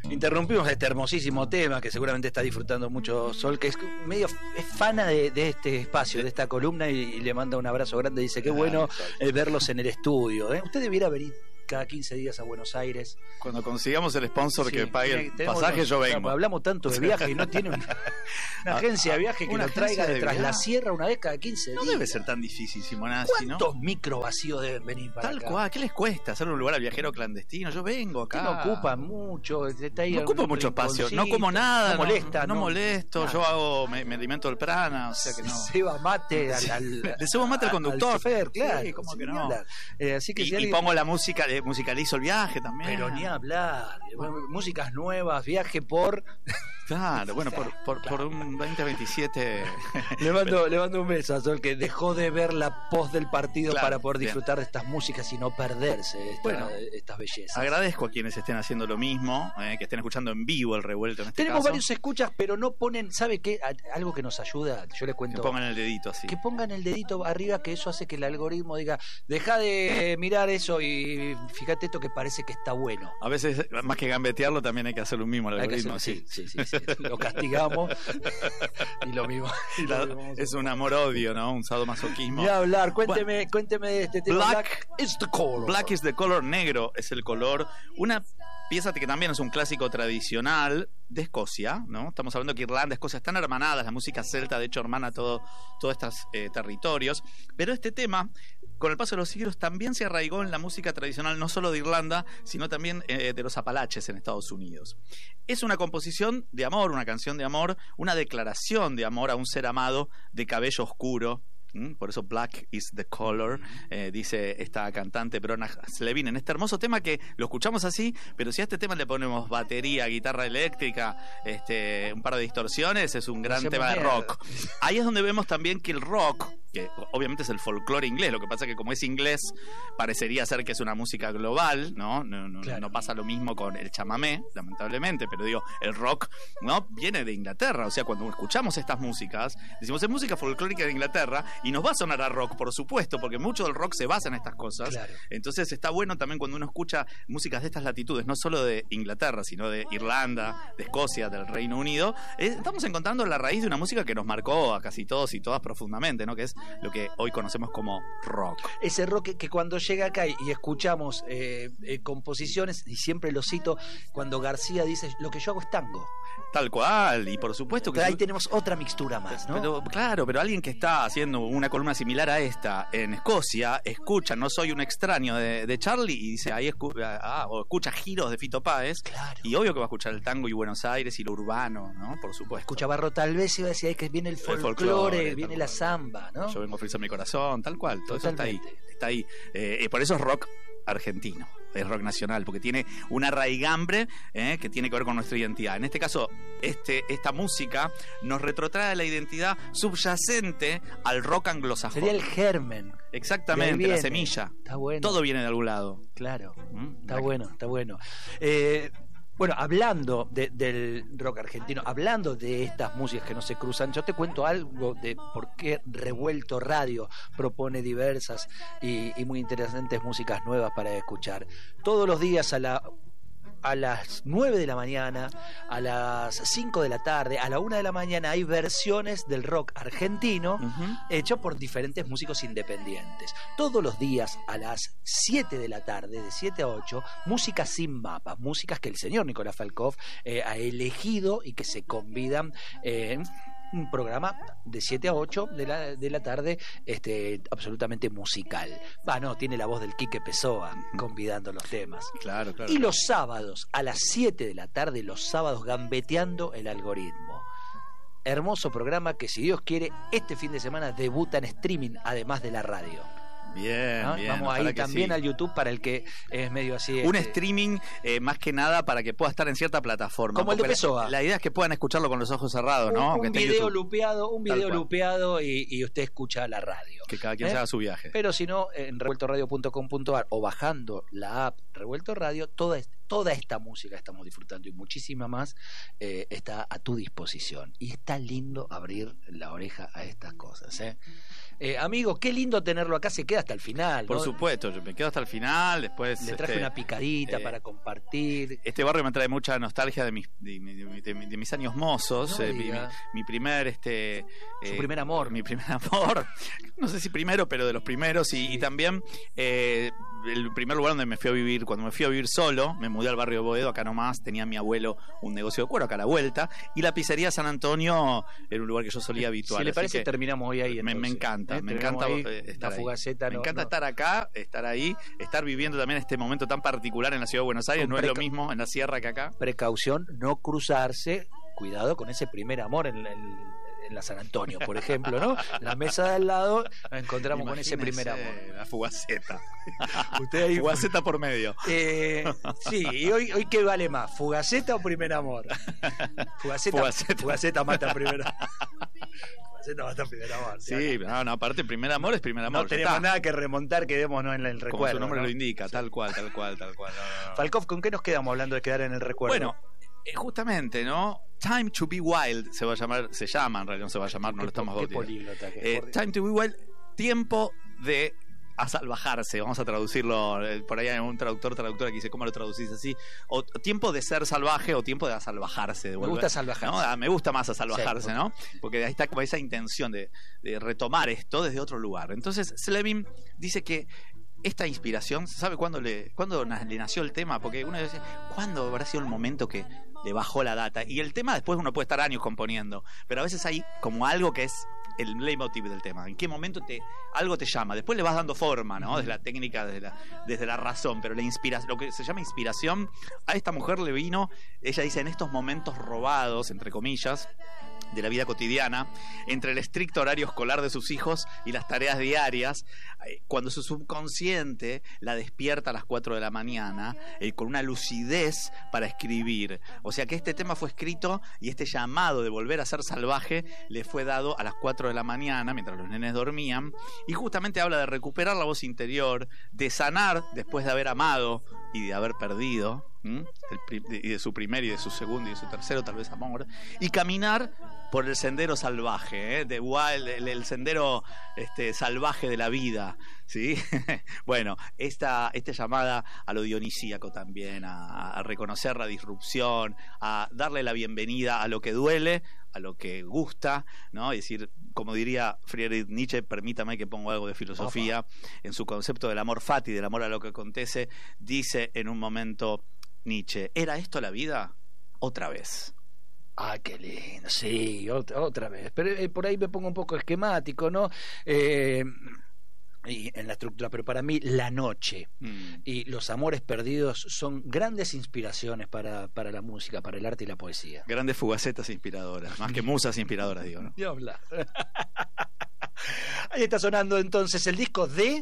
Interrumpimos este hermosísimo tema que seguramente está disfrutando mucho Sol, que es fana de este espacio, de esta columna, y le manda un abrazo grande. Dice, qué bueno verlos en el estudio. Usted debiera venir cada 15 días a Buenos Aires. Cuando consigamos el sponsor que pague el pasaje, yo vengo. Hablamos tanto de viaje y no tiene una agencia de viaje que nos traiga detrás la sierra una vez cada 15 días. No debe ser tan difícil, Simonazzi, ¿no? ¿Cuántos micro vacíos deben venir para acá? Tal cual, ¿qué les cuesta hacer un lugar al viajero clandestino? Yo vengo acá. No ocupa mucho. No ocupa mucho espacio, no como nada. No molesta. No molesto, yo me alimento del prana, o sea que no. Ceba mate le cebo mate al conductor. Al chofer, claro. Sí, ¿cómo que no? Así que y pongo la música, musicalizo el viaje también. Pero ni hablar. Músicas nuevas, viaje por... Claro, bueno, por un 2027. Le mando un beso a Sol, que dejó de ver la post del partido para poder disfrutar de estas músicas y no perderse estas bellezas. Agradezco a quienes estén haciendo lo mismo, que estén escuchando en vivo el revuelto en este Tenemos caso. varios escuchas, pero no ponen, ¿sabe qué? Algo que nos ayuda, yo les cuento. Que pongan el dedito así. Que pongan el dedito arriba, que eso hace que el algoritmo diga, deja de mirar eso y fíjate esto que parece que está bueno. A veces, más que gambetearlo, también hay que hacer lo mismo al algoritmo. Sí. Lo castigamos y lo mismo. Es un amor-odio, ¿no? Un sadomasoquismo. Voy a hablar, cuénteme de este tema. Black is the color. Black is the color, negro es el color. Una pieza que también es un clásico tradicional de Escocia, ¿no? Estamos hablando que Irlanda, Escocia están hermanadas, la música celta de hecho hermana todos estos territorios, pero este tema con el paso de los siglos también se arraigó en la música tradicional no solo de Irlanda, sino también de los Apalaches en Estados Unidos. Es una composición de amor, una canción de amor, una declaración de amor a un ser amado de cabello oscuro. Por eso Black is the color, dice esta cantante Brona Slevin en este hermoso tema, que lo escuchamos así, pero si a este tema le ponemos batería, guitarra eléctrica, un par de distorsiones, es un gran tema de rock. Ahí es donde vemos también que el rock, que obviamente es el folclore inglés, lo que pasa es que como es inglés parecería ser que es una música global, ¿no? No pasa lo mismo con el chamamé, lamentablemente, pero digo, el rock, ¿no? Viene de Inglaterra, o sea, cuando escuchamos estas músicas, decimos, es música folclórica de Inglaterra, y nos va a sonar a rock, por supuesto, porque mucho del rock se basa en estas cosas. Claro. Entonces está bueno también cuando uno escucha músicas de estas latitudes, no solo de Inglaterra, sino de Irlanda, de Escocia, del Reino Unido. Estamos encontrando la raíz de una música que nos marcó a casi todos y todas profundamente, ¿no? Que es lo que hoy conocemos como rock. Ese rock que cuando llega acá y escuchamos composiciones, y siempre lo cito, cuando García dice, lo que yo hago es tango. Tal cual, y por supuesto que... Pero ahí tenemos otra mixtura más, ¿no? Pero alguien que está haciendo una columna similar a esta en Escocia, escucha No soy un extraño de Charlie y dice, ahí o escucha Giros de Fito Páez, claro. Y obvio que va a escuchar el tango y Buenos Aires y lo urbano, ¿no? Por supuesto. Escucha Barro tal vez y va a decir, ahí que viene el folclore, viene la samba, ¿no? Yo vengo a ofrecer mi corazón, tal cual, todo Totalmente. Eso está ahí. Por eso es rock argentino, es rock nacional, porque tiene una raigambre que tiene que ver con nuestra identidad. En este caso, esta música nos retrotrae la identidad subyacente al rock anglosajón. Sería el germen. Exactamente, la semilla. Está bueno. Todo viene de algún lado. Claro, está bueno. Bueno, hablando del rock argentino, hablando de estas músicas que no se cruzan, yo te cuento algo de por qué Revuelto Radio propone diversas y muy interesantes músicas nuevas para escuchar. Todos los días a las 9 de la mañana, a las 5 de la tarde, a la 1 de la mañana hay versiones del rock argentino hecho por diferentes músicos independientes. Todos los días a las 7 de la tarde, de 7 a 8, músicas sin mapas, músicas que el señor Nicolás Falkov ha elegido y que se convidan un programa de 7 a 8 de la tarde absolutamente musical. Tiene la voz del Quique Pessoa convidando los temas. Claro. Y los sábados a las 7 de la tarde, los sábados gambeteando el algoritmo. Hermoso programa que, si Dios quiere, este fin de semana debuta en streaming, además de la radio. Bien, ¿no? Bien. Vamos ahí también al YouTube para el que es medio así. Un streaming más que nada para que pueda estar en cierta plataforma. Como el de Pessoa. La idea es que puedan escucharlo con los ojos cerrados, ¿no? Un video lupeado y usted escucha la radio. Que cada quien se haga su viaje. Pero si no, en revueltoradio.com.ar o bajando la app Revuelto Radio, toda toda esta música que estamos disfrutando y muchísima más está a tu disposición. Y está lindo abrir la oreja a estas cosas, ¿eh? Amigo, qué lindo tenerlo acá, se queda hasta el final, ¿no? Por supuesto, yo me quedo hasta el final, después... Le traje una picadita para compartir. Este barrio me trae mucha nostalgia de mis años mozos, mi primer... Su primer amor. Mi primer amor, no sé si primero, pero de los primeros, y también el primer lugar donde me fui a vivir, cuando me fui a vivir solo, me mudé al barrio de Boedo, acá nomás, tenía mi abuelo un negocio de cuero acá a la vuelta, y la pizzería San Antonio era un lugar que yo solía habituar. Si le parece, terminamos hoy ahí. Me encanta, me encanta estar ahí. Me encanta estar acá, estar ahí, estar viviendo también este momento tan particular en la ciudad de Buenos Aires, no es lo mismo en la sierra que acá. Precaución, no cruzarse, cuidado con ese primer amor en la San Antonio, por ejemplo, ¿no? La mesa de al lado nos encontramos con ese primer amor. La fugaceta. Usted ahí... Fugaceta por medio. Sí, y hoy ¿qué vale más? ¿Fugaceta o primer amor? Fugaceta mata primero. Fugaceta mata primer amor. Sí, no, aparte primer amor es primer amor. No tenemos nada que remontar, quedémonos en el recuerdo. Como su nombre ¿no? lo indica, sí. Tal cual. No. Falkov, ¿con qué nos quedamos hablando de quedar en el recuerdo? Bueno, justamente, ¿no? Time to be wild se llama, en realidad no se va a llamar, no lo estamos bautizando. Time to be wild, tiempo de asalvajarse, vamos a traducirlo, por ahí hay un traductora que dice, ¿cómo lo traducís así? O tiempo de ser salvaje o tiempo de asalvajarse. Me gusta asalvajarse. ¿No? Me gusta más asalvajarse, sí, ¿no? Porque ahí está como esa intención de retomar esto desde otro lugar. Entonces, Slevin dice que esta inspiración, ¿sabe cuándo le nació el tema? Porque uno dice, ¿cuándo habrá sido el momento que le bajó la data? Y el tema después uno puede estar años componiendo, pero a veces hay como algo que es el leitmotiv del tema. ¿En qué momento algo te llama? Después le vas dando forma, ¿no? Desde la técnica, desde la razón, pero la inspiración, lo que se llama inspiración, a esta mujer le vino, ella dice, en estos momentos robados, entre comillas, de la vida cotidiana, entre el estricto horario escolar de sus hijos y las tareas diarias, cuando su subconsciente la despierta a las 4 de la mañana, con una lucidez para escribir. O sea que este tema fue escrito y este llamado de volver a ser salvaje le fue dado a las 4 de la mañana, mientras los nenes dormían, y justamente habla de recuperar la voz interior, de sanar después de haber amado y de haber perdido, y de su primer y de su segundo y de su tercero tal vez amor, y caminar por el sendero salvaje, de wild, el sendero salvaje de la vida, ¿sí? Bueno, esta llamada a lo dionisíaco también, a reconocer la disrupción, a darle la bienvenida a lo que duele, a lo que gusta, ¿no? Es decir, como diría Friedrich Nietzsche, permítame que ponga algo de filosofía, en su concepto del amor fati, del amor a lo que acontece, dice en un momento Nietzsche, ¿era esto la vida? Otra vez. Ah, qué lindo, sí, otra vez. Pero por ahí me pongo un poco esquemático, ¿no? Y en la estructura, pero para mí la noche y los amores perdidos son grandes inspiraciones para la música, para el arte y la poesía. Grandes fugacetas inspiradoras, más que musas inspiradoras, digo, ¿no? Dios habla. Ahí está sonando entonces el disco de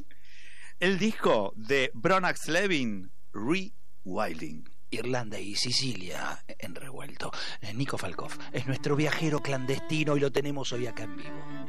Bronagh Slevin, Rewilding. Irlanda y Sicilia en revuelto. Nico Falkov es nuestro viajero clandestino y lo tenemos hoy acá en vivo.